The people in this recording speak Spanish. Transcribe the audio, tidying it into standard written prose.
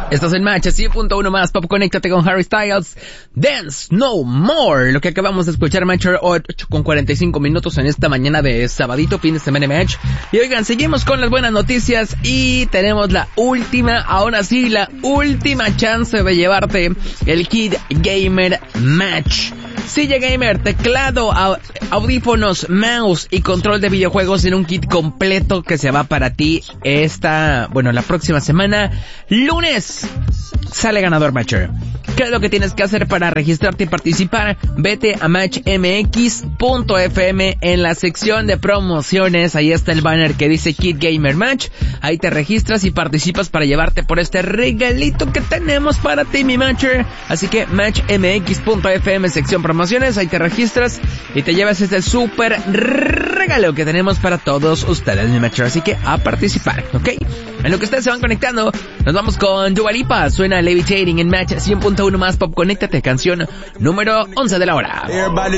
Estás en Match, 100.1 más Pop, conéctate con Harry Styles, Dance No More, lo que acabamos de escuchar, Match, 8:45 en esta mañana de sabadito, fin de semana Match. Y oigan, seguimos con las buenas noticias y tenemos la última, ahora sí, la última chance de llevarte el kit Gamer Match. Silla Gamer, teclado, audífonos, mouse y control de videojuegos en un kit completo que se va para ti la próxima semana, lunes. Sale ganador, Matcher. ¿Qué es lo que tienes que hacer para registrarte y participar? Vete a matchmx.fm en la sección de promociones. Ahí está el banner que dice Kit Gamer Match. Ahí te registras y participas para llevarte por este regalito que tenemos para ti, mi Matcher. Así que matchmx.fm, sección promociones. Ahí te registras y te llevas este súper regalo que tenemos para todos ustedes, mi Matcher. Así que a participar, ¿ok? En lo que ustedes se van conectando, nos vamos con Dua Lipa. Suena Levitating en Match 100.1 más Pop. Conéctate, canción número 11 de la hora.